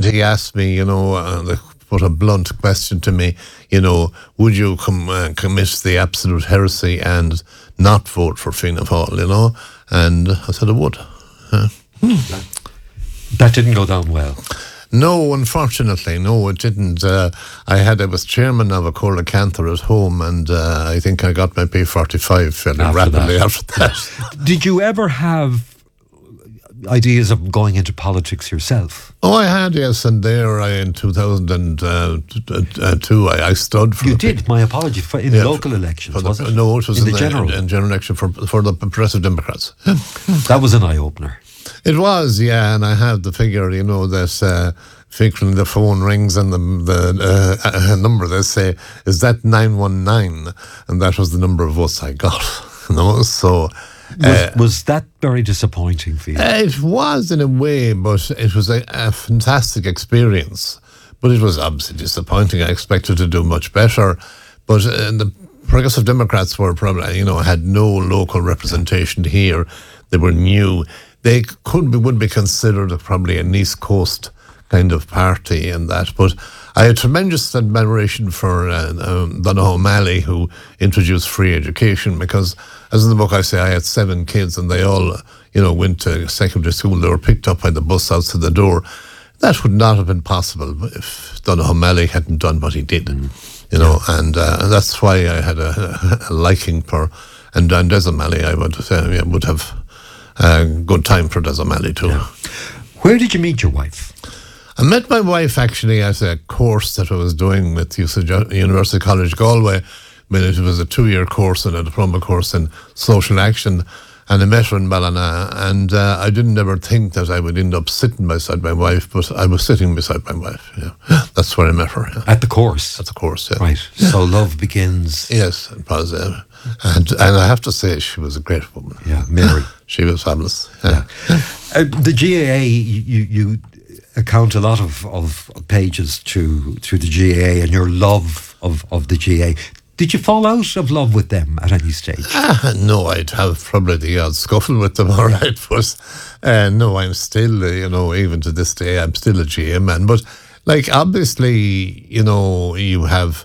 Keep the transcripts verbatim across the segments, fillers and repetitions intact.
he asked me, you know, uh, the, put a blunt question to me, you know, would you com- uh, commit the absolute heresy and not vote for Fianna Fáil, you know? And I said I would. Uh, that, that didn't go down well. No, unfortunately, no, it didn't. Uh, I had I was chairman of a Córa Cantor at home, and uh, I think I got my P forty-five fairly after rapidly that. after that. Did you ever have ideas of going into politics yourself? Oh, I had, yes, and there I, in two thousand two, I, I stood for... You the did, my apology, for, in yeah, local elections, for the, was it? No, it was in, in the, the general. In, in general election for, for the Progressive Democrats. That was an eye-opener. It was, yeah, and I have the figure, you know, that uh, frequently the phone rings and the, the uh, number they say, is that nine one nine? And that was the number of votes I got, you know, so... Was, uh, was that very disappointing for you? Uh, it was in a way, but it was a, a fantastic experience. But it was obviously disappointing. I expected to do much better. But uh, the Progressive Democrats were probably, you know, had no local representation here. They were new. They could be, would be considered probably an East Coast kind of party and that. But I had tremendous admiration for uh, um, Donogh O'Malley, who introduced free education, because, as in the book I say, I had seven kids and they all, you know, went to secondary school. They were picked up by the bus outside the door. That would not have been possible if Donogh O'Malley hadn't done what he did, mm. you know, yeah. and uh, that's why I had a, a liking for, and, and Des O'Malley, I would say, yeah, would have a good time for Des O'Malley too. Yeah. Where did you meet your wife? I met my wife actually at a course that I was doing with U C University College Galway. I mean, it was a two-year course and a diploma course in social action, and I met her in Ballina, and uh, I didn't ever think that I would end up sitting beside my wife, but I was sitting beside my wife. Yeah. That's where I met her. Yeah. At the course? At the course, yeah. Right, so love begins. Yes, it was. Uh, and, and I have to say, she was a great woman. Yeah, Mary. She was fabulous. Yeah. yeah. Uh, the G A A, you... you account a lot of, of pages to to the G A A and your love of, of the G A A. Did you fall out of love with them at any stage? Ah, no, I'd have probably the odd scuffle with them, all right. But uh, no, I'm still, uh, you know, even to this day, I'm still a G A A man. But, like, obviously, you know, you have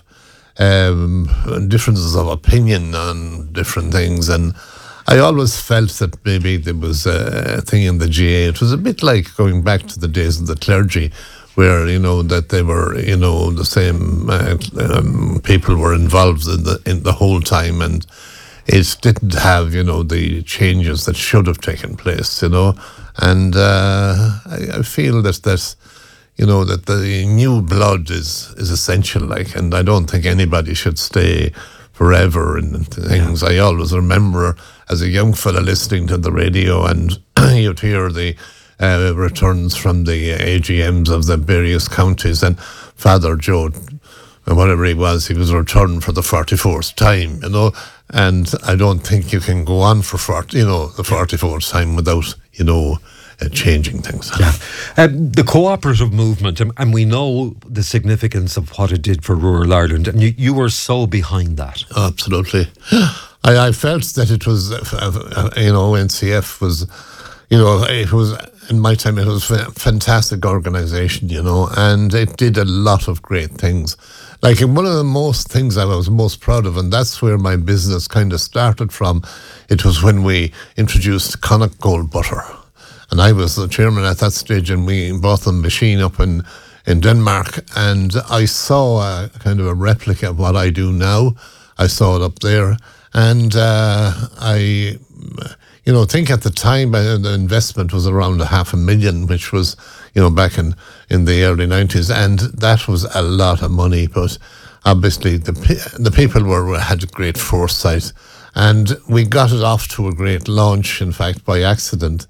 um, differences of opinion on different things, and I always felt that maybe there was a thing in the G A A. It was a bit like going back to the days of the clergy, where, you know, that they were, you know, the same uh, um, people were involved in the in the whole time, and it didn't have, you know, the changes that should have taken place, you know. And uh, I, I feel that that, you know, that the new blood is is essential, like, and I don't think anybody should stay forever and things. Yeah. I always remember as a young fella listening to the radio, and you'd hear the uh, returns from the A G Ms of the various counties, and Father Joe, whatever he was, he was returned for the forty-fourth time, you know, and I don't think you can go on for forty, you know, the forty-fourth time without, you know, Uh, changing things. Yeah. Um, the cooperative movement, um, and we know the significance of what it did for rural Ireland, and you, you were so behind that. Absolutely. I, I felt that it was, uh, uh, you know, N C F was, you know, it was, in my time, it was a fantastic organisation, you know, and it did a lot of great things. Like, one of the most things I was most proud of, and that's where my business kind of started from, it was when we introduced Connacht Gold Butter. And I was the chairman at that stage, and we bought the machine up in, in Denmark, and I saw a kind of a replica of what I do now. I saw it up there, and uh, I, you know, think at the time uh, the investment was around a half a million, which was, you know, back in, in the early nineties, and that was a lot of money. But obviously the the people were had great foresight, and we got it off to a great launch. In fact, by accident.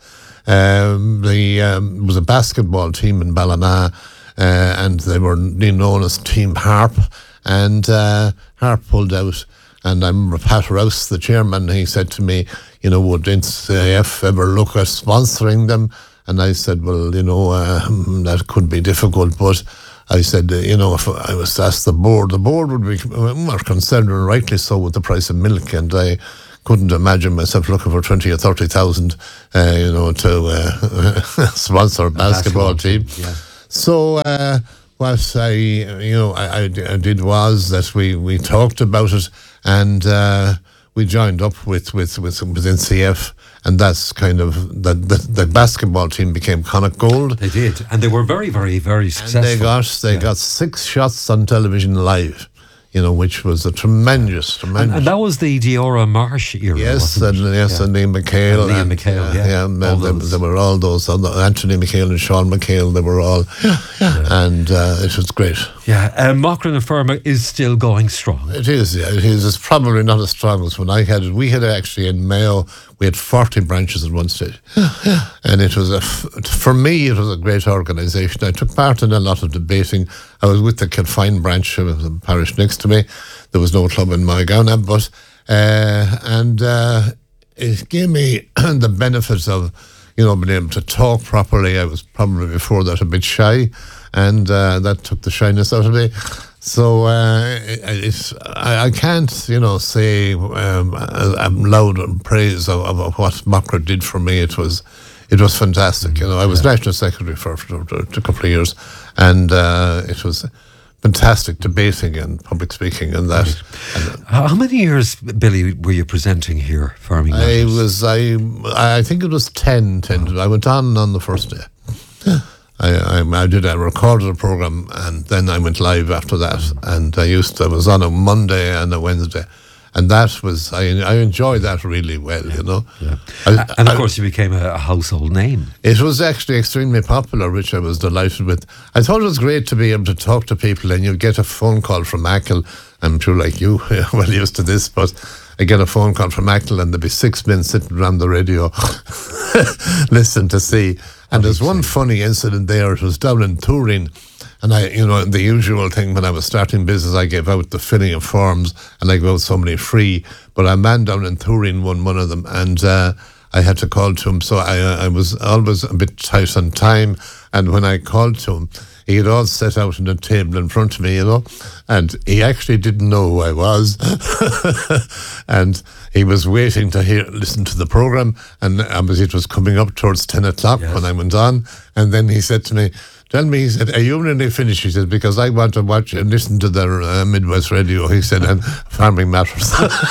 Um, the um, it was a basketball team in Ballina, uh, and they were known as Team Harp, and uh, Harp pulled out, and I remember Pat Rouse, the chairman, he said to me, you know, would N C F ever look at sponsoring them? And I said, well, you know, uh, that could be difficult, but I said, uh, you know, if I was asked the board, the board would be more concerned, and rightly so, with the price of milk, and I couldn't imagine myself looking for twenty or thirty thousand, uh, you know, to uh, sponsor a basketball, basketball team. Yeah. So uh, what I, you know, I, I, I did was that we, we talked about it, and uh, we joined up with with with, with N C F, and that's kind of the, the the basketball team became Connacht Gold. They did, and they were very, very, very successful. And they got they Yeah. got six shots on television live, you know, which was a tremendous, tremendous. And, and that was the Diora Marsh era. Yes, wasn't and it? yes, Yeah. and Liam McHale. And Liam and, McHale, yeah. yeah. All and there, those. there were all those, Anthony McHale and Sean McHale, they were all, and uh, it was great. Yeah, uh, Mocran and Firma is still going strong. It is, yeah, it is. It's probably not as strong as when I had it. We had actually in Mayo, we had forty branches at one stage. And it was, a, f- for me, it was a great organisation. I took part in a lot of debating. I was with the Kilfine branch of the parish next to me. There was no club in Maigana, but, uh, and uh, it gave me the benefit of, you know, being able to talk properly. I was probably before that a bit shy, and uh, that took the shyness out of me. So uh, it, it's, I, I can't, you know, say um, I'm loud in praise of, of what Mocra did for me. It was, it was fantastic. You know, I was national secretary for, for, for a couple of years, and uh, it was fantastic debating and public speaking and that. And How many years, Billy, were you presenting here, Farming I Matters? was, I, I think it was ten, ten. I went on on the first day. I, I, I did, I recorded a program, and then I went live after that. And I used to, I was on a Monday and a Wednesday. And that was, I, I enjoyed that really well, you know. Yeah. I, and of I- course, you became a, a household name. It was actually extremely popular, which I was delighted with. I thought it was great to be able to talk to people, and you'd get a phone call from Ackle. I'm sure like you, well used to this, but I get a phone call from Ackle, and there'd be six men sitting around the radio listening to see. And there's one funny incident there. It was down in Turin. And I, you know, the usual thing when I was starting business, I gave out the filling of forms, and I gave out so many free. But a man down in Turin won one of them, and uh, I had to call to him. So I, I was always a bit tight on time. And when I called to him, he had all set out on the table in front of me, you know, and he actually didn't know who I was. And he was waiting to hear, listen to the program. And um, it was coming up towards ten o'clock Yes. when I went on. And then he said to me, tell me, he said, are you nearly finished? He said, because I want to watch and listen to the uh, Midwest radio. He said, and Farming Matters.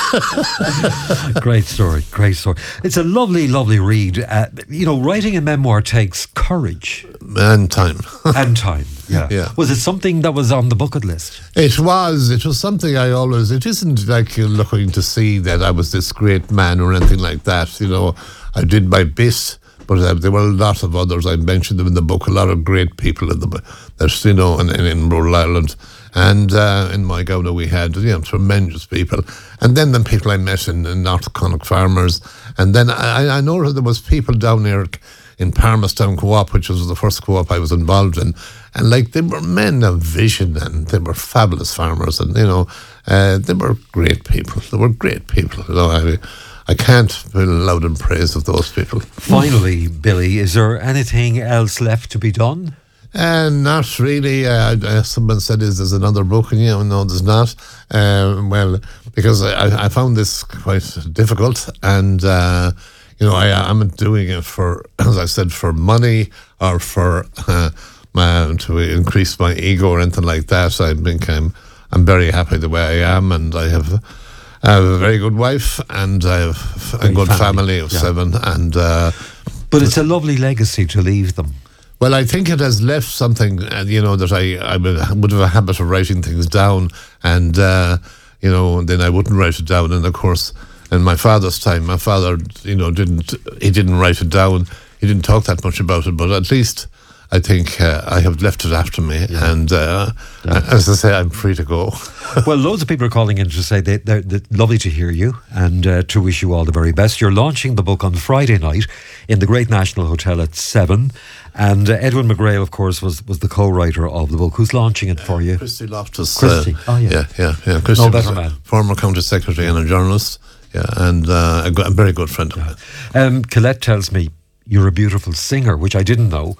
Great story, great story. It's a lovely, lovely read. Uh, you know, writing a memoir takes courage And time. and time. Yeah. Yeah. Was it something that was on the bucket list? It was. It was something I always. It isn't like you're looking to see that I was this great man or anything like that. You know, I did my bit, but uh, there were a lot of others. I mentioned them in the book. A lot of great people in the book. There's, you know, in, in, in rural Ireland and uh, in Maigona we had, you know, tremendous people. And then the people I met in, in North Connacht farmers. And then I, I know there was people down there in Parmastown Co-op, which was the first co-op I was involved in, and like they were men of vision, and they were fabulous farmers, and you know, uh, they were great people. They were great people. You know, I, I can't be loud in praise of those people. Finally, Billy, is there anything else left to be done? And not really. Uh, uh, someone said, "Is there's another book?" And you know, no, there's not. Uh, well, because I, I found this quite difficult, and uh, you know, I, I'm not doing it for, as I said, for money or for uh, my, to increase my ego or anything like that. I think I'm I'm very happy the way I am, and I have. I have a very good wife, and I have a Great good family, family of yeah. seven, and. Uh, But it's a lovely legacy to leave them. Well, I think it has left something, uh, you know, that I, I would would have a habit of writing things down, and, uh, you know, then I wouldn't write it down. And, of course, in my father's time, my father, you know, didn't, he didn't write it down. He didn't talk that much about it, but at least I think uh, I have left it after me. Yeah. And, uh, Yeah. as I say, I'm free to go. Well, loads of people are calling in to say they, they're, they're lovely to hear you and uh, to wish you all the very best. You're launching the book on Friday night in the Great National Hotel at seven. And uh, Edwin McGrail, of course, was, was the co-writer of the book. Who's launching it for you? Christy Loftus. Christy. Uh, Oh, yeah. Yeah, yeah, yeah. Christy No was better a man. former county secretary and a journalist. Yeah, and uh, a, go- a very good friend of mine. Um, Colette tells me you're a beautiful singer, which I didn't know.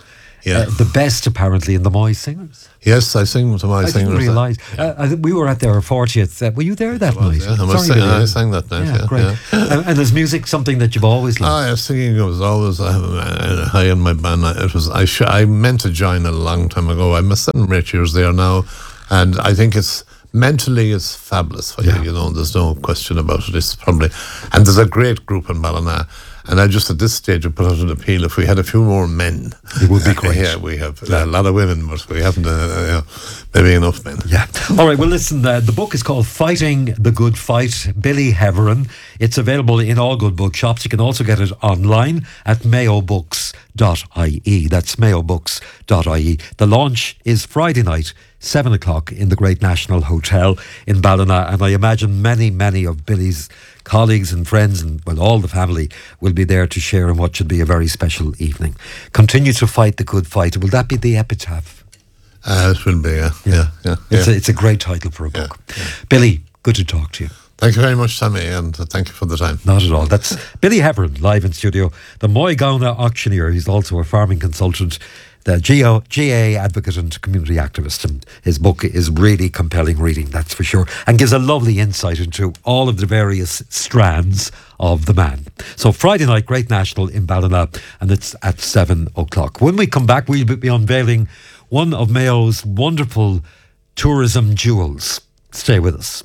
Yeah. Uh, the best, apparently, in the Moy Singers. Yes, I sing to my I singers. didn't realise. Uh, I think we were at their fortieth. Uh, were you there that I was, night? yeah. I, must Sorry sing, to be- I sang that night. Yeah, Yeah, great. yeah. and, and is music something that you've always loved? Ah, yeah, singing was always uh, high in my band. It was. I sh- I meant to join a long time ago. I'm seven or eight years there now, and I think it's mentally it's fabulous for Yeah. you. You know, there's no question about it. It's probably, and there's a great group in Ballina. And I just at this stage would put out an appeal: if we had a few more men, It would be great. Yeah, we have a lot of women, but we haven't. Uh, you know, maybe enough men. Yeah. All right. Well, listen, uh, the book is called Fighting the Good Fight, Billy Heverin. It's available in all good bookshops. You can also get it online at mayo books dot I E. That's mayo books dot I E. The launch is Friday night, seven o'clock in the Great National Hotel in Ballina. And I imagine many, many of Billy's colleagues and friends and, well, all the family will be there to share in what should be a very special evening. Continue to fight the good fight. Will that be the epitaph? Uh, it will be. Yeah, yeah, yeah. It's, yeah. A, it's a great title for a Yeah, book. Billy, good to talk to you. Thank you very much, Sammy, and uh, thank you for the time. Not at all. That's Billy Heverin, live in studio. The Moygauna auctioneer. He's also a farming consultant, the G A A advocate and community activist. And his book is really compelling reading, that's for sure, and gives a lovely insight into all of the various strands of the man. So Friday night, Great National in Ballina, and it's at seven o'clock. When we come back, we'll be unveiling one of Mayo's wonderful tourism jewels. Stay with us.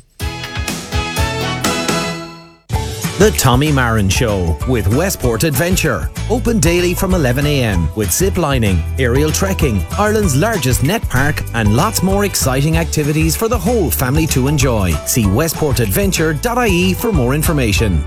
The Tommy Marin Show with Westport Adventure. Open daily from eleven a m with zip lining, aerial trekking, Ireland's largest net park, and lots more exciting activities for the whole family to enjoy. See westport adventure dot I E for more information.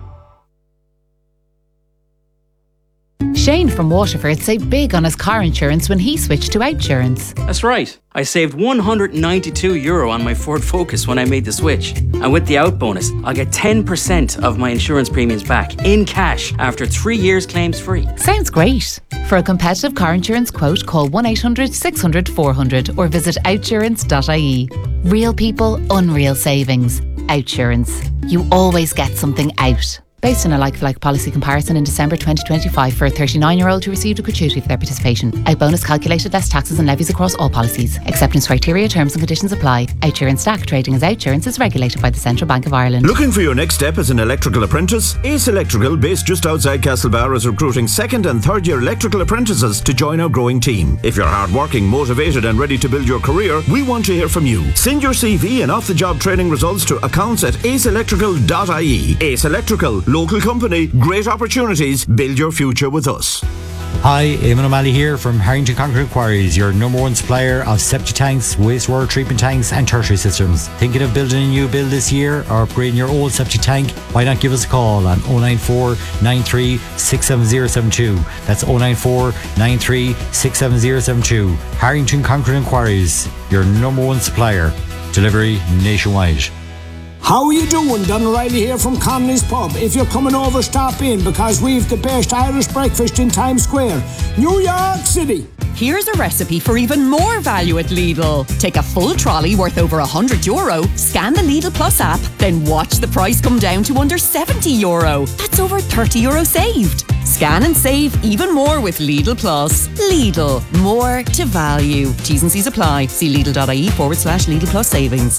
Shane from Waterford saved big on his car insurance when he switched to Outsurance. That's right. I saved one hundred ninety-two euro on my Ford Focus when I made the switch. And with the out bonus, I'll get ten percent of my insurance premiums back in cash after three years claims free. Sounds great. For a competitive car insurance quote, call one eight hundred six hundred four hundred or visit outsurance dot I E. Real people, unreal savings. Outsurance. You always get something out. Based on a like-for-like policy comparison in December twenty twenty-five for a thirty-nine-year-old who received a gratuity for their participation. Out bonus calculated less taxes and levies across all policies. Acceptance criteria, terms and conditions apply. Outsurance Stack trading as Outsurance is regulated by the Central Bank of Ireland. Looking for your next step as an electrical apprentice? Ace Electrical, based just outside Castlebar, is recruiting second and third year electrical apprentices to join our growing team. If you're hardworking, motivated and ready to build your career, we want to hear from you. Send your C V and off-the-job training results to accounts at ace electrical dot I E. Ace Electrical, local company, great opportunities, build your future with us. Hi, Eamon O'Malley here from Harrington Concrete Quarries, your number one supplier of septic tanks, wastewater treatment tanks and tertiary systems. Thinking of building a new build this year or upgrading your old septic tank? Why not give us a call on oh nine four, nine three six seven zero seven two. That's oh nine four, nine three six seven zero seven two. Harrington Concrete Quarries, your number one supplier. Delivery nationwide. How are you doing? Don O'Reilly here from Connolly's Pub. If you're coming over, stop in because we've the best Irish breakfast in Times Square, New York City. Here's a recipe for even more value at Lidl. Take a full trolley worth over one hundred euro, scan the Lidl Plus app, then watch the price come down to under seventy euro. That's over thirty euro saved. Scan and save even more with Lidl Plus. Lidl, more to value. T's and C's apply. See Lidl.ie forward slash Lidl Plus savings.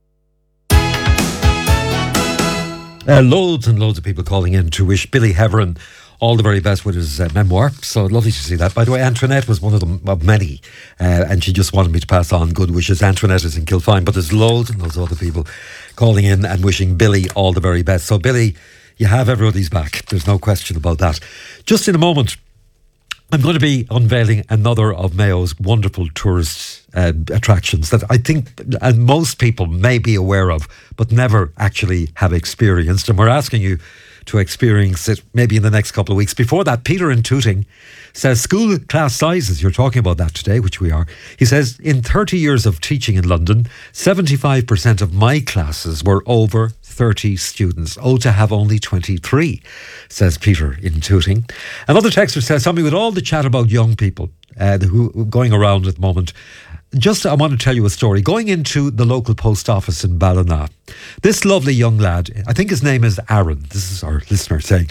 Uh, loads and loads of people calling in to wish Billy Heverin all the very best with his uh, memoir. So lovely to see that. By the way, Antoinette was one of them, of many, uh, and she just wanted me to pass on good wishes. Antoinette is in Kilfine, but there's loads and loads of other people calling in and wishing Billy all the very best. So Billy, you have everybody's back. There's no question about that. Just in a moment, I'm going to be unveiling another of Mayo's wonderful tourist uh, attractions that I think uh, most people may be aware of, but never actually have experienced. And we're asking you to experience it maybe in the next couple of weeks. Before that, Peter in Tooting says school class sizes, you're talking about that today, which we are. He says, in thirty years of teaching in London, seventy-five percent of my classes were over thirty students. Oh, to have only twenty-three, says Peter in Tooting. Another texter says, something with all the chat about young people uh, who going around at the moment, just I want to tell you a story. Going into the local post office in Ballina, this lovely young lad, I think his name is Aaron, this is our listener saying,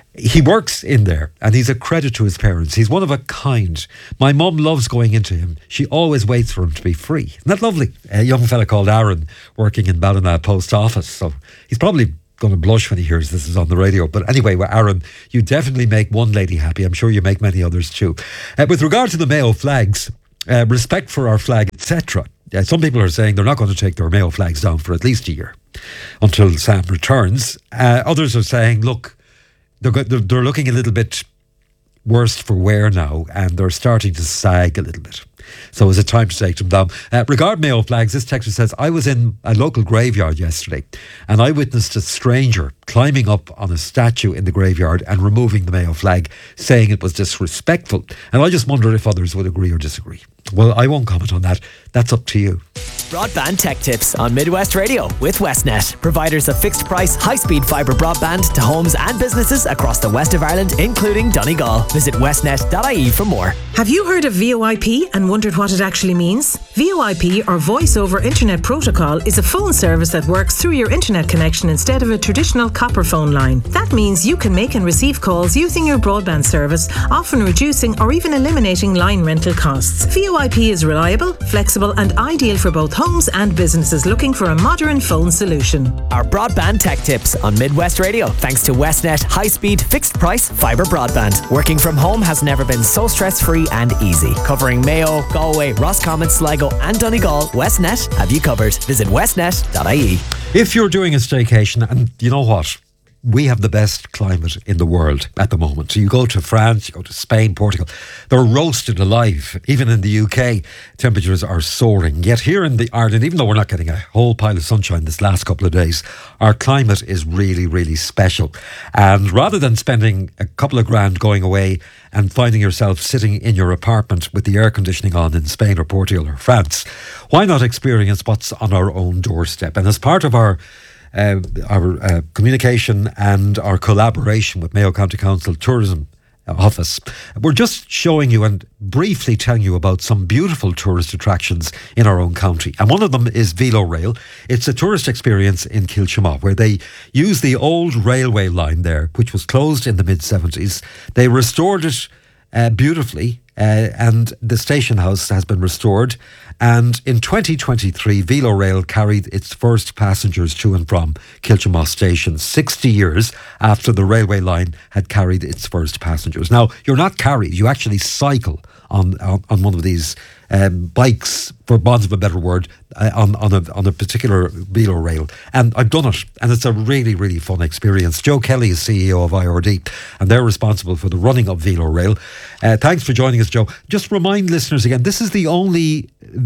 he works in there and he's a credit to his parents. He's one of a kind. My mum loves going into him. She always waits for him to be free. Isn't that lovely? A young fella called Aaron working in Ballina Post Office. So he's probably going to blush when he hears this is on the radio. But anyway, well, Aaron, you definitely make one lady happy. I'm sure you make many others too. Uh, with regard to the Mayo flags, uh, respect for our flag, et cetera. Uh, some people are saying they're not going to take their Mayo flags down for at least a year until Sam returns. Uh, others are saying, look, They're, they're they're looking a little bit worse for wear now, and they're starting to sag a little bit. So is it time to take them down? Uh, regarding Mayo flags, this texter says, I was in a local graveyard yesterday and I witnessed a stranger climbing up on a statue in the graveyard and removing the Mayo flag, saying it was disrespectful. And I just wonder if others would agree or disagree. Well, I won't comment on that. That's up to you. Broadband Tech Tips on Midwest Radio with Westnet, providers of fixed price, high speed fibre broadband to homes and businesses across the west of Ireland, including Donegal. Visit westnet dot I E for more. Have you heard of V O I P and wondered what it actually means? V O I P, or Voice over Internet Protocol, is a phone service that works through your internet connection instead of a traditional copper phone line. That means you can make and receive calls using your broadband service, often reducing or even eliminating line rental costs. V O I P is reliable, flexible and ideal for both homes and businesses looking for a modern phone solution. Our Broadband Tech Tips on Midwest Radio, thanks to Westnet high-speed, fixed-price fibre broadband. Working from home has never been so stress-free and easy. Covering Mayo, Galway, Roscommon, Sligo and Donegal, Westnet have you covered. Visit westnet dot I E. If you're doing a staycation, and you know what? We have the best climate in the world at the moment. So you go to France, you go to Spain, Portugal, they're roasted alive. Even in the U K, temperatures are soaring. Yet here in the Ireland, even though we're not getting a whole pile of sunshine this last couple of days, our climate is really, really special. And rather than spending a couple of grand going away and finding yourself sitting in your apartment with the air conditioning on in Spain or Portugal or France, why not experience what's on our own doorstep? And as part of our Uh, our uh, communication and our collaboration with Mayo County Council Tourism Office, we're just showing you and briefly telling you about some beautiful tourist attractions in our own county. And one of them is Velo Rail. It's a tourist experience in Kilchama where they use the old railway line there, which was closed in the mid seventies. They restored it uh, beautifully. Uh, and the station house has been restored. And in twenty twenty-three, Velo Rail carried its first passengers to and from Kilchama Station, sixty years after the railway line had carried its first passengers. Now, you're not carried, you actually cycle on on, on one of these um, bikes, for want of a better word, uh, on, on, a, on a particular Velo Rail. And I've done it, and it's a really, really fun experience. Joe Kelly is C E O of I R D, and they're responsible for the running of Velo Rail. Uh, thanks for joining us, Joe. Just remind listeners again, this is the only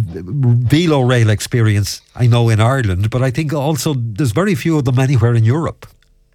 Velo Rail experience I know in Ireland, but I think also there's very few of them anywhere in Europe.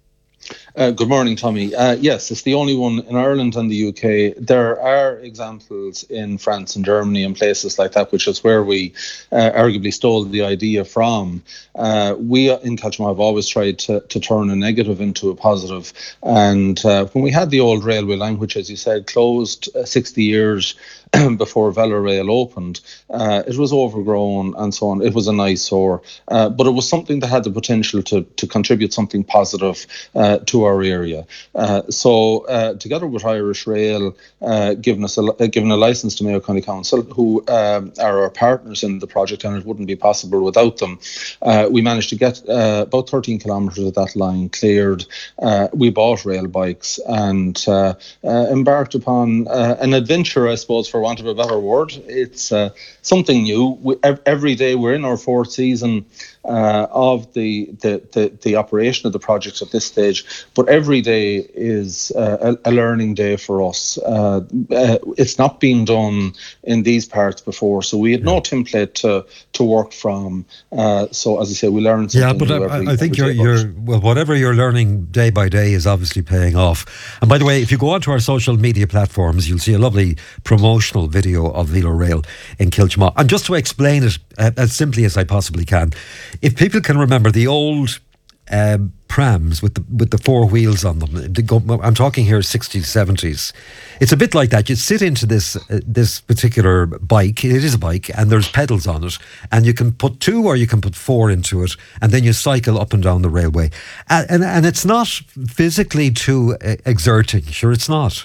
Uh, good morning, Tommy. Uh, yes, it's the only one in Ireland and the U K. There are examples in France and Germany and places like that, which is where we uh, arguably stole the idea from. Uh, we in Kilchama have always tried to, to turn a negative into a positive. And uh, when we had the old railway line, which, as you said, closed uh, sixty years before Velo Rail opened, uh, it was overgrown and so on. It was an eyesore, uh, but it was something that had the potential to, to contribute something positive uh, to our area. Uh, so uh, together with Irish Rail, uh, giving us a, uh, giving a licence to Mayo County Council, who um, are our partners in the project, and it wouldn't be possible without them, uh, we managed to get uh, about thirteen kilometres of that line cleared. Uh, we bought rail bikes and uh, uh, embarked upon uh, an adventure, I suppose, for want of a better word. It's uh, something new. We, every day we're in our fourth season uh, of the, the, the, the operation of the project at this stage, but every day is uh, a, a learning day for us. Uh, uh, it's not been done in these parts before, so we had no template to, to work from. Uh, so as I say, we learn something Yeah, but new I, every, I think every you're, day. you're, well, whatever you're learning day by day is obviously paying off. And by the way, if you go onto our social media platforms, you'll see a lovely promotional video of Velo Rail in Kilchama. And just to explain it uh, as simply as I possibly can, if people can remember the old um, prams with the with the four wheels on them. They go, I'm talking here sixties, seventies. It's a bit like that. You sit into this uh, this particular bike. It is a bike, and there's pedals on it, and you can put two or you can put four into it, and then you cycle up and down the railway. And and, and it's not physically too uh, exerting. Sure, it's not.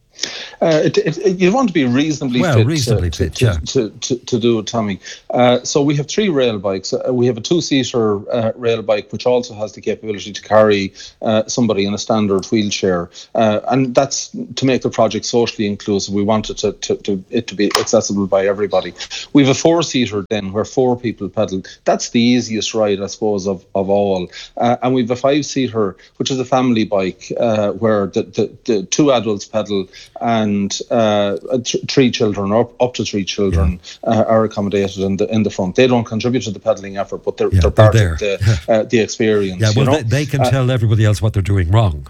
Uh, it, it, it, you want to be reasonably well, fit, reasonably to, fit, to, yeah. to, to, to do it, Tommy. Uh, so we have three rail bikes. Uh, we have a two-seater uh, rail bike, which also has the capability to carry uh, somebody in a standard wheelchair, uh, and that's to make the project socially inclusive. We want it to, to, to it to be accessible by everybody. We have a four-seater then, where four people pedal. That's the easiest ride, I suppose, of of all. Uh, and we have a five-seater, which is a family bike, uh, where the, the, the two adults pedal, and uh, th- three children, or up to three children, yeah. uh, are accommodated in the in the front. They don't contribute to the pedalling effort, but they're, yeah, they're part they're of the uh, the experience. Yeah, well, you know? they, they can uh, tell everybody else what they're doing wrong.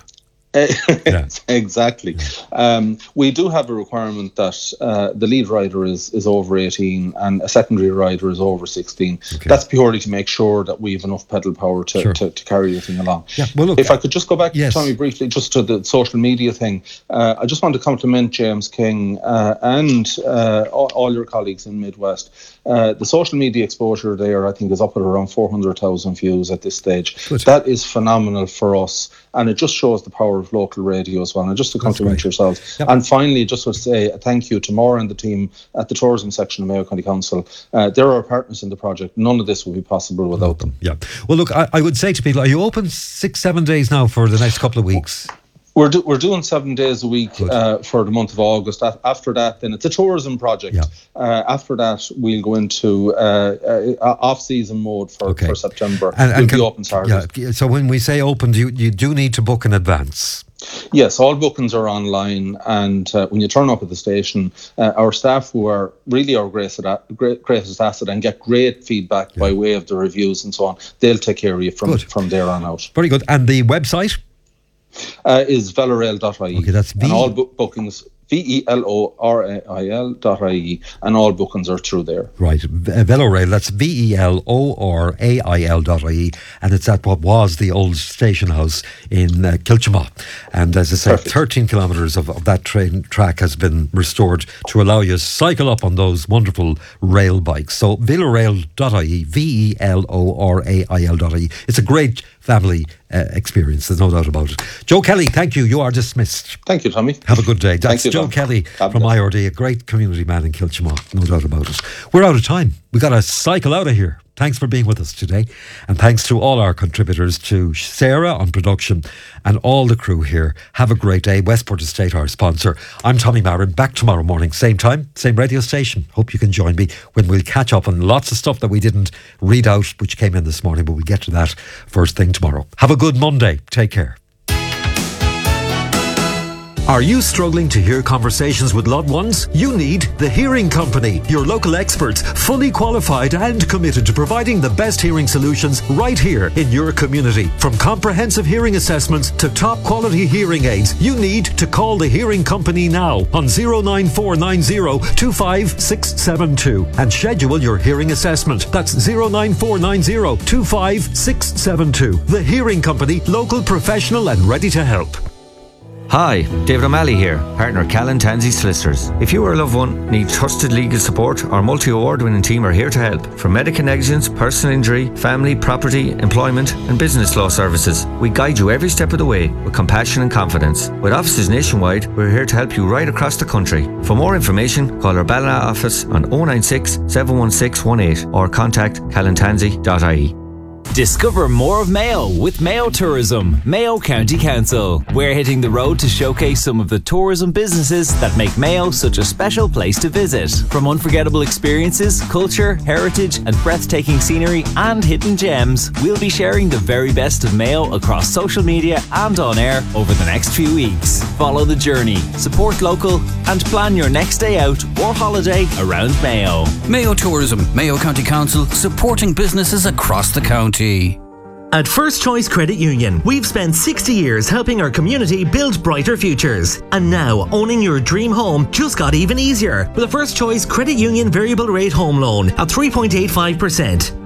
yeah. Exactly. Um, we do have a requirement that uh, the lead rider is is over eighteen and a secondary rider is over sixteen. Okay. That's purely to make sure that we have enough pedal power to, sure. to, to carry the thing along. Yeah. Well, look, if I could just go back, yes. Tommy, briefly, just to the social media thing, uh, I just want to compliment James King uh, and uh, all, all your colleagues in Midwest. Uh, the social media exposure there, I think, is up at around four hundred thousand views at this stage. Good. That is phenomenal for us, and it just shows the power of local radio as well. And just to compliment yourselves. Yep. And finally, just to say a thank you to Maura and the team at the tourism section of Mayo County Council. Uh, they're our partners in the project. None of this would be possible without them. Yeah. Well, look, I, I would say to people, are you open six, seven days now for the next couple of weeks? We're do, we're doing seven days a week uh, for the month of August. After that, then it's a tourism project. Yeah. Uh, after that, we'll go into uh, uh, off-season mode for, okay. for September. And, and we'll can, be open Saturdays. Yeah. So when we say open, do you, you do need to book in advance? Yes, all bookings are online, and uh, when you turn up at the station, uh, our staff, who are really our greatest, greatest asset and get great feedback yeah. by way of the reviews and so on, they'll take care of you from, from there on out. Very good. And the website? Uh, is velorail dot I E. Okay, that's V. And all bo- bookings, V E L O R A I L dot I E, and all bookings are through there. Right, Velorail, that's V E L O R A I L dot I E, and it's at what was the old station house in uh, Kilchima. And as I said, Perfect. thirteen kilometres of, of that train track has been restored to allow you to cycle up on those wonderful rail bikes. So velorail dot I E, V E L O R A I L dot I E. It's a great family uh, experience, there's no doubt about it. Joe Kelly, thank you. You are dismissed. Thank you, Tommy. Have a good day. That's thank you, Joe Tom. Kelly Have from I R D, a great community man in Kilchima, no doubt about it. We're out of time. We've got to cycle out of here. Thanks for being with us today, and thanks to all our contributors, to Sarah on production and all the crew here. Have a great day. Westport Estate, our sponsor. I'm Tommy Marin, back tomorrow morning, same time, same radio station. Hope you can join me when we'll catch up on lots of stuff that we didn't read out, which came in this morning, but we'll get to that first thing tomorrow. Have a good Monday. Take care. Are you struggling to hear conversations with loved ones? You need The Hearing Company, your local experts, fully qualified and committed to providing the best hearing solutions right here in your community. From comprehensive hearing assessments to top quality hearing aids, you need to call The Hearing Company now on zero nine four nine zero two five six seven two and schedule your hearing assessment. That's zero nine four nine zero two five six seven two. The Hearing Company, local, professional and ready to help. Hi, David O'Malley here, partner Callan Tansey Solicitors. If you or a loved one need trusted legal support, our multi-award winning team are here to help. From medical negligence, personal injury, family, property, employment and business law services, we guide you every step of the way with compassion and confidence. With offices nationwide, we're here to help you right across the country. For more information, call our Ballina office on oh nine six, seven one six one eight or contact callan tansey dot I E. Discover more of Mayo with Mayo Tourism, Mayo County Council. We're hitting the road to showcase some of the tourism businesses that make Mayo such a special place to visit. From unforgettable experiences, culture, heritage and breathtaking scenery and hidden gems, we'll be sharing the very best of Mayo across social media and on air over the next few weeks. Follow the journey, support local and plan your next day out or holiday around Mayo. Mayo Tourism, Mayo County Council, supporting businesses across the county. At First Choice Credit Union, we've spent sixty years helping our community build brighter futures. And now, owning your dream home just got even easier with a First Choice Credit Union variable rate home loan at three point eight five percent.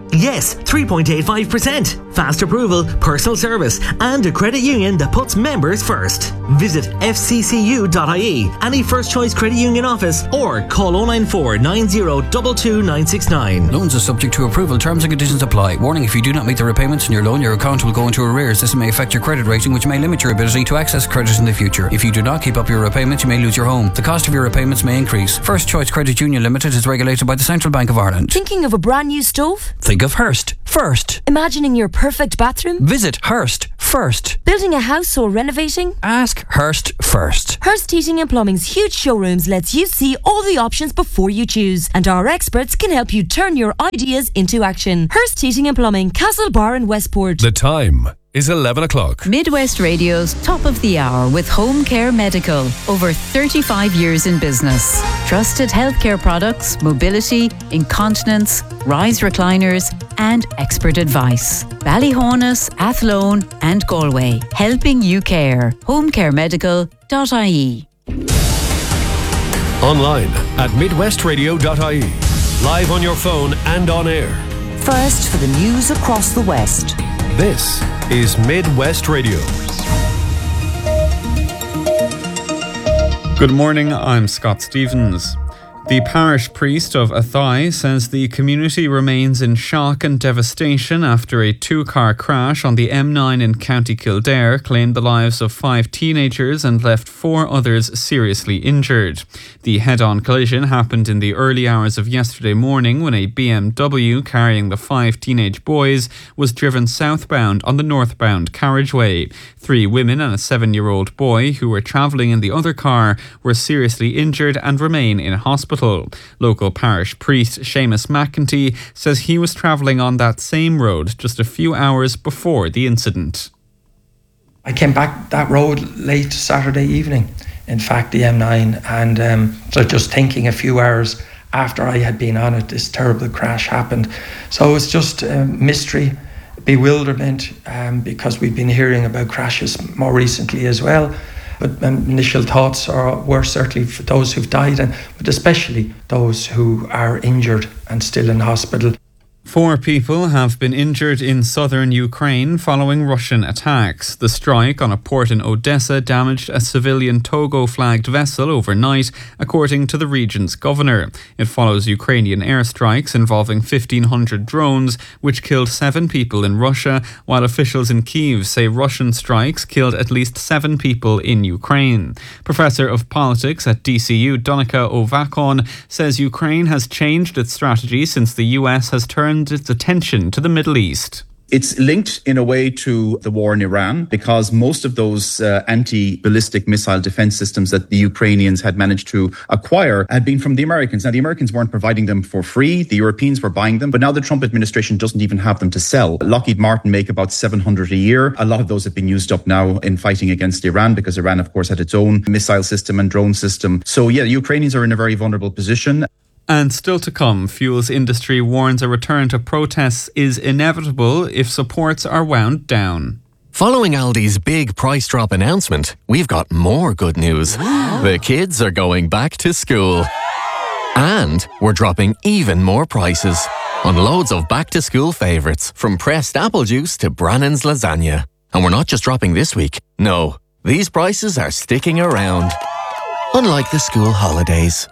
Yes, three point eight five percent. Fast approval, personal service, and a credit union that puts members first. Visit f c c u dot i e, any First Choice Credit Union office, or call oh nine four nine oh two two nine six nine. Loans are subject to approval. Terms and conditions apply. Warning, if you do not meet the repayments on your loan, your account will go into arrears. This may affect your credit rating, which may limit your ability to access credit in the future. If you do not keep up your repayments, you may lose your home. The cost of your repayments may increase. First Choice Credit Union Limited is regulated by the Central Bank of Ireland. Thinking of a brand new stove? Think of Hearst first. Imagining your perfect bathroom? Visit Hearst first. Building a house or renovating? Ask Hearst first. Hearst Heating and Plumbing's huge showrooms lets you see all the options before you choose, and our experts can help you turn your ideas into action. Hearst Heating and Plumbing, Castlebar and Westport. The time is eleven o'clock. Midwest Radio's Top of the Hour with Home Care Medical. Over thirty-five years in business. Trusted healthcare products, mobility, incontinence, rise recliners, and expert advice. Ballyhonus, Athlone, and Galway. Helping you care. home care medical dot i e. Online at midwest radio dot i e. Live on your phone and on air. First for the news across the West. This is Midwest Radio. Good morning, I'm Scott Stevens. The parish priest of Athy says the community remains in shock and devastation after a two-car crash on the M nine in County Kildare claimed the lives of five teenagers and left four others seriously injured. The head-on collision happened in the early hours of yesterday morning when a B M W carrying the five teenage boys was driven southbound on the northbound carriageway. Three women and a seven-year-old boy who were travelling in the other car were seriously injured and remain in hospital. Local parish priest Seamus McEntee says he was travelling on that same road just a few hours before the incident. I came back that road late Saturday evening, in fact the M nine, and um, so just thinking a few hours after I had been on it, this terrible crash happened. So it's just um, mystery, bewilderment, um, because we've been hearing about crashes more recently as well. But initial thoughts are, were certainly for those who've died, and but especially those who are injured and still in hospital. Four people have been injured in southern Ukraine following Russian attacks. The strike on a port in Odessa damaged a civilian Togo-flagged vessel overnight, according to the region's governor. It follows Ukrainian airstrikes involving fifteen hundred drones, which killed seven people in Russia, while officials in Kyiv say Russian strikes killed at least seven people in Ukraine. Professor of Politics at D C U, Donica Ovakon, says Ukraine has changed its strategy since the U S has turned its attention to the Middle East. It's linked in a way to the war in Iran because most of those uh, anti-ballistic missile defense systems that the Ukrainians had managed to acquire had been from the Americans. Now, the Americans weren't providing them for free. The Europeans were buying them. But now the Trump administration doesn't even have them to sell. Lockheed Martin make about seven hundred a year. A lot of those have been used up now in fighting against Iran because Iran, of course, had its own missile system and drone system. So, yeah, the Ukrainians are in a very vulnerable position. And still to come, fuels industry warns a return to protests is inevitable if supports are wound down. Following Aldi's big price drop announcement, we've got more good news. The kids are going back to school. And we're dropping even more prices on loads of back-to-school favourites, from pressed apple juice to Brannan's lasagna. And we're not just dropping this week. No, these prices are sticking around. Unlike the school holidays.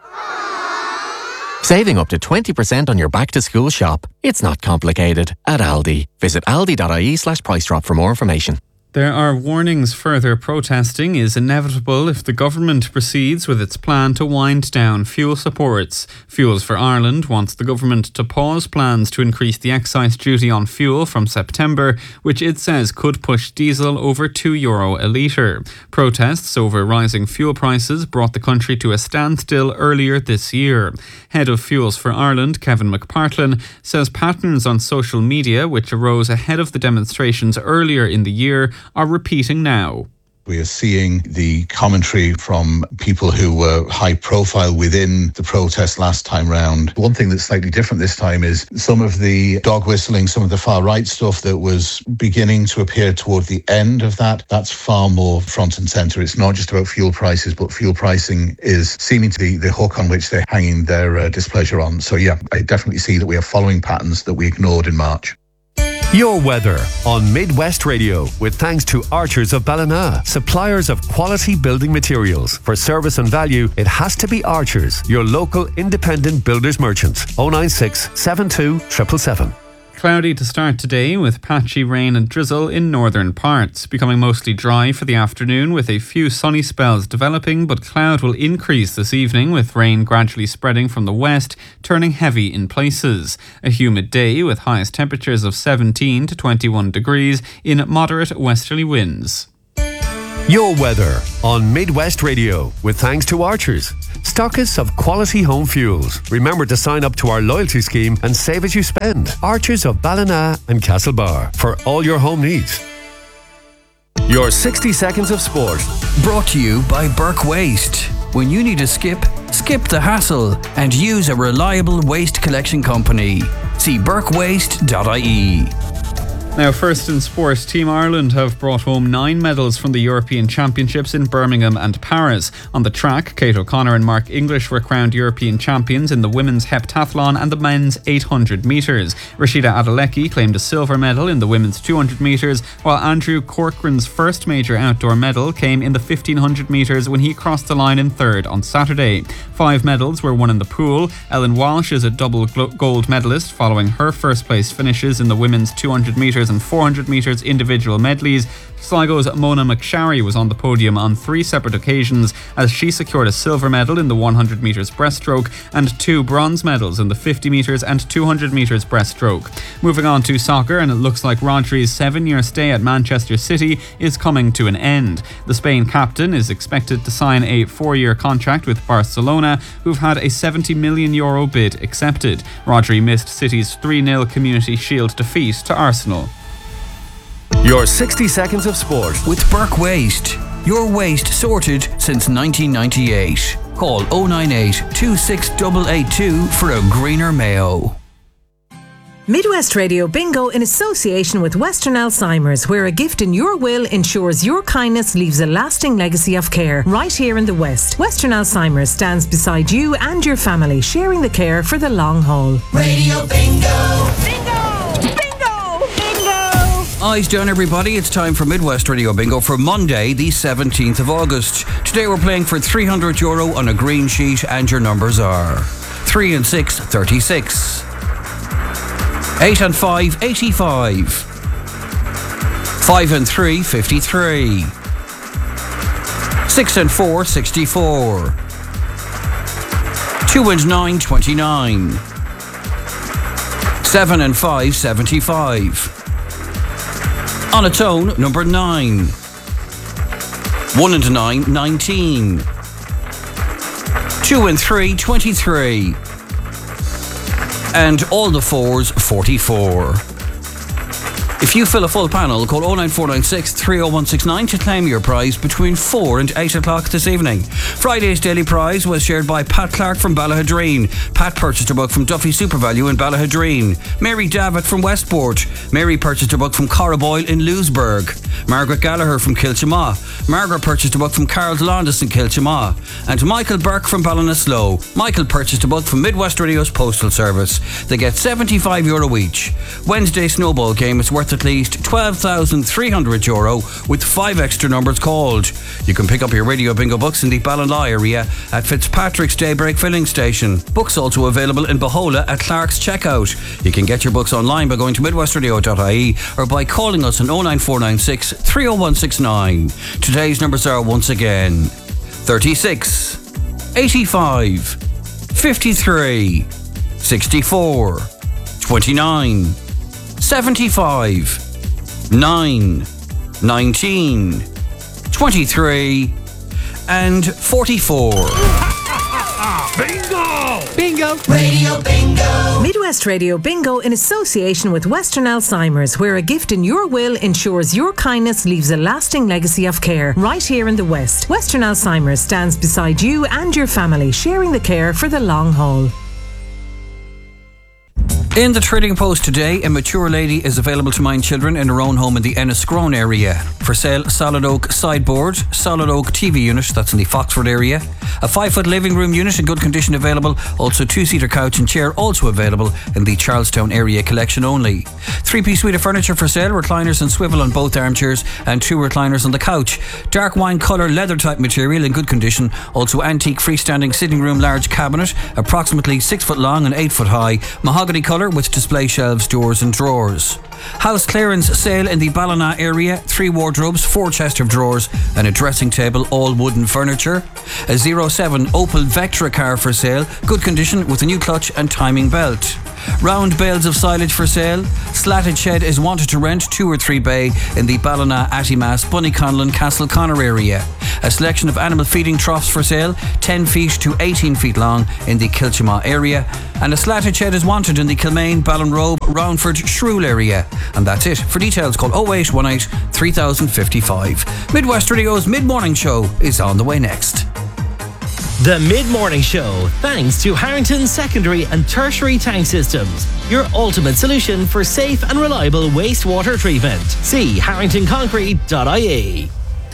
Saving up to twenty percent on your back-to-school shop. It's not complicated at Aldi. Visit aldi.ie slash price drop for more information. There are warnings further protesting is inevitable if the government proceeds with its plan to wind down fuel supports. Fuels for Ireland wants the government to pause plans to increase the excise duty on fuel from September, which it says could push diesel over two euro a litre. Protests over rising fuel prices brought the country to a standstill earlier this year. Head of Fuels for Ireland, Kevin McPartlin, says patterns on social media, which arose ahead of the demonstrations earlier in the year, are repeating now. We are seeing the commentary from people who were high profile within the protest last time round. One thing that's slightly different this time is some of the dog whistling, some of the far right stuff that was beginning to appear toward the end of that, that's far more front and centre. It's not just about fuel prices, but fuel pricing is seeming to be the hook on which they're hanging their uh, displeasure on. So yeah, I definitely see that we are following patterns that we ignored in March. Your weather on Midwest Radio, with thanks to Archers of Ballina, suppliers of quality building materials. For service and value, it has to be Archers, your local independent builders merchants. oh nine six, seven two, seven seven seven. Cloudy to start today with patchy rain and drizzle in northern parts, becoming mostly dry for the afternoon with a few sunny spells developing, but cloud will increase this evening with rain gradually spreading from the west, turning heavy in places. A humid day with highest temperatures of seventeen to twenty-one degrees in moderate westerly winds. Your weather on Midwest Radio, with thanks to Archers, stockists of quality home fuels. Remember to sign up to our loyalty scheme and save as you spend. Archers of Ballina and Castlebar, for all your home needs. Your sixty seconds of sport. Brought to you by Burke Waste. When you need a skip, skip the hassle and use a reliable waste collection company. See burke waste dot I E. Now, first in sport, Team Ireland have brought home nine medals from the European Championships in Birmingham and Paris. On the track, Kate O'Connor and Mark English were crowned European champions in the women's heptathlon and the men's eight hundred metres. Rashida Adelecki claimed a silver medal in the women's two hundred metres, while Andrew Corcoran's first major outdoor medal came in the fifteen hundred metres when he crossed the line in third on Saturday. Five medals were won in the pool. Ellen Walsh is a double gold medalist following her first place finishes in the women's two hundred metres and four hundred metres individual medleys. Sligo's Mona McSharry was on the podium on three separate occasions as she secured a silver medal in the one hundred metres breaststroke and two bronze medals in the fifty metres and two hundred metres breaststroke. Moving on to soccer, and it looks like Rodri's seven-year stay at Manchester City is coming to an end. The Spain captain is expected to sign a four-year contract with Barcelona, who've had a seventy million euro bid accepted. Rodri missed City's three nil Community Shield defeat to Arsenal. Your sixty seconds of sport with Burke Waste. Your waste sorted since nineteen ninety-eight. Call oh nine eight, two six eight eight two for a greener Mayo. Midwest Radio Bingo in association with Western Alzheimer's, where a gift in your will ensures your kindness leaves a lasting legacy of care right here in the West. Western Alzheimer's stands beside you and your family, sharing the care for the long haul. Radio Bingo! Bingo! Eyes down, everybody. It's time for Midwest Radio Bingo for Monday, the seventeenth of August. Today we're playing for three hundred euro on a green sheet, and your numbers are three and six, thirty-six. eight and five, eighty-five. five and three, fifty-three. six and four, sixty-four. two and nine, twenty-nine. seven and five, seventy-five. On its own, number nine. One and nine, nineteen. Two and three, twenty-three. And all the fours, forty-four. If you fill a full panel, call oh nine four nine six, three oh one six nine to claim your prize between four and eight o'clock this evening. Friday's daily prize was shared by Pat Clark from Ballahadreen. Pat purchased a book from Duffy Supervalue in Ballahadreen. Mary Davitt from Westport. Mary purchased a book from Corraboyle in Lewisburg. Margaret Gallagher from Kilchama. Margaret purchased a book from Carol Delandis in Kilchama. And Michael Burke from Ballinasloe. Michael purchased a book from Midwest Radio's Postal Service. They get seventy-five euro each. Wednesday snowball game is worth at least twelve thousand three hundred euro with five extra numbers called. You can pick up your Radio Bingo books in the Ballinlaw area at Fitzpatrick's Daybreak Filling Station. Books also available in Bohola at Clark's Checkout. You can get your books online by going to midwest radio dot I E or by calling us on oh nine four nine six, three oh one six nine. Today's numbers are once again thirty-six, eighty-five, fifty-three, sixty-four, twenty-nine, seventy-five, nine, nineteen, twenty-three, and forty-four. Bingo! Bingo! Radio Bingo! Midwest Radio Bingo in association with Western Alzheimer's, where a gift in your will ensures your kindness leaves a lasting legacy of care right here in the West. Western Alzheimer's stands beside you and your family, sharing the care for the long haul. In the Trading Post today, a mature lady is available to mind children in her own home in the Enniscrone area. For sale, solid oak sideboard, solid oak T V unit, that's in the Foxford area. A five foot living room unit in good condition available. Also two-seater couch and chair also available in the Charlestown area collection only. Three-piece suite of furniture for sale, recliners and swivel on both armchairs and two recliners on the couch. Dark wine colour leather type material in good condition. Also antique freestanding sitting room large cabinet, approximately six foot long and eight foot high. Mahogany colour with display shelves, doors and drawers. House clearance sale in the Ballina area. Three wardrobes, four chest of drawers and a dressing table, all wooden furniture. A zero seven Opel Vectra car for sale, good condition with a new clutch and timing belt. Round bales of silage for sale. Slatted shed is wanted to rent, two or three bay in the Ballina, Attimas, Bunnyconlon, Castleconnor area. A selection of animal feeding troughs for sale, ten feet to eighteen feet long in the Kilchima area. And a slatted shed is wanted in the Kilmaine, Ballinrobe, Roundford, Shrule area. And that's it. For details, call oh eight one eight, three thousand fifty-five. Midwest Radio's mid-morning show is on the way next. The Mid-Morning Show, thanks to Harrington Secondary and Tertiary Tank Systems, your ultimate solution for safe and reliable wastewater treatment. See harrington concrete dot I E.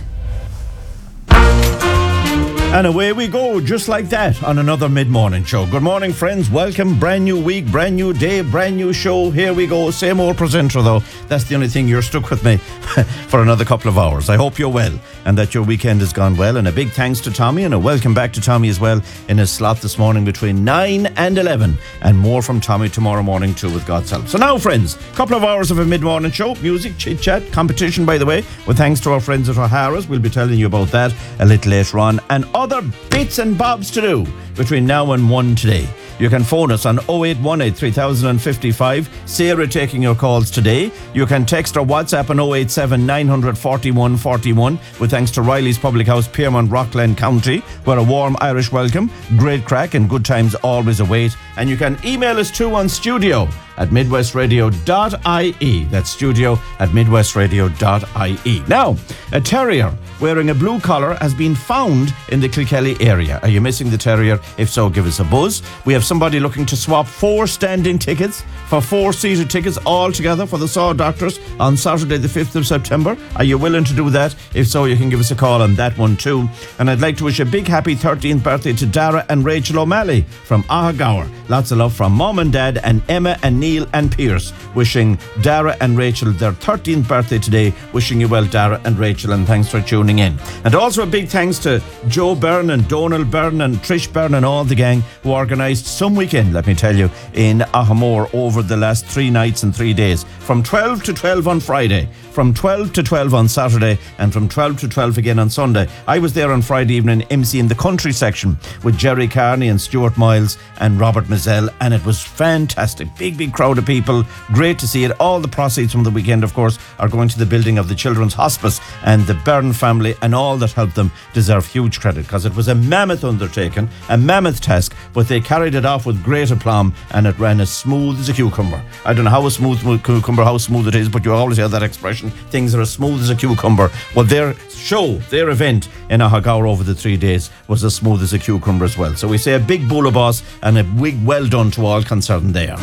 And away we go, just like that, on another mid-morning show. Good morning, friends. Welcome. Brand new week, brand new day, brand new show. Here we go. Same old presenter, though. That's the only thing. You're stuck with me for another couple of hours. I hope you're well and that your weekend has gone well. And a big thanks to Tommy, and a welcome back to Tommy as well in his slot this morning between nine and eleven. And more from Tommy tomorrow morning too, with God's help. So now, friends, a couple of hours of a mid-morning show. Music, chit-chat, competition, by the way, with thanks to our friends at O'Hara's. We'll be telling you about that a little later on. And other bits and bobs to do between now and one today. You can phone us on oh eight one eight, three thousand fifty-five. Sarah taking your calls today. You can text or WhatsApp on oh eight seven, nine four one, four one, with thanks to Riley's Public House, Piermont, Rockland County, where a warm Irish welcome, great crack and good times always await. And you can email us too on studio at midwest radio dot I E. That's studio at midwest radio dot I E. Now, a terrier wearing a blue collar has been found in the Kilkelly area. Are you missing the terrier? If so, give us a buzz. We have somebody looking to swap four standing tickets for four seated tickets all together for the Saw Doctors on Saturday the fifth of September. Are you willing to do that? If so, you can give us a call on that one too. And I'd like to wish a big happy thirteenth birthday to Dara and Rachel O'Malley from Ahagower. Lots of love from Mom and Dad and Emma and Neil and Pierce. Wishing Dara and Rachel their thirteenth birthday today. Wishing you well, Dara and Rachel, and thanks for tuning in. And also a big thanks to Joe Byrne and Donald Byrne and Trish Byrne and all the gang who organised some weekend, let me tell you, in Ahamore over the last three nights and three days. From twelve to twelve on Friday, from twelve to twelve on Saturday, and from twelve to twelve again on Sunday. I was there on Friday evening emceeing the country section with Jerry Carney and Stuart Miles and Robert Mazzell, and it was fantastic. Big, big crowd of people. Great to see it. All the proceeds from the weekend, of course, are going to the building of the Children's Hospice, and the Byrne family and all that helped them deserve huge credit, because it was a mammoth undertaking, a mammoth task, but they carried it off with great aplomb, and it ran as smooth as a cucumber. I don't know how a smooth cucumber, how smooth it is, but you always hear that expression, things are as smooth as a cucumber. Well, their show, their event in Ahagower over the three days was as smooth as a cucumber as well. So we say a big bula boss and a big well done to all concerned there.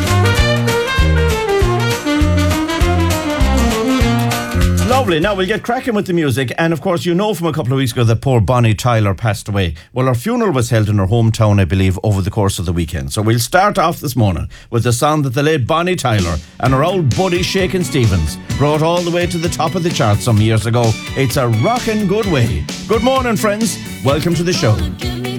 Lovely. Now we'll get cracking with the music. And of course, you know from a couple of weeks ago that poor Bonnie Tyler passed away. Well, her funeral was held in her hometown, I believe, over the course of the weekend. So we'll start off this morning with the song that the late Bonnie Tyler and her old buddy Shakin' Stevens brought all the way to the top of the charts some years ago. It's a rockin' good way. Good morning, friends. Welcome to the show.